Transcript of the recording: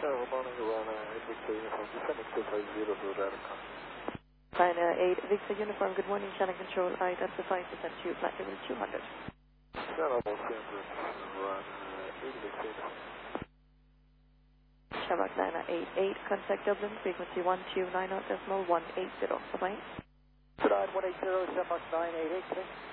Good morning, Luana, Victor Uniform, descending 250 Blue Radicon. China 8, Victor Uniform, good morning, channel control, identify to send you flight level 200. Channel 200, run 80 Victor Uniform. Shamrock 988, contact Dublin, frequency 129.180, bye-bye. Good 180, Shamrock 988,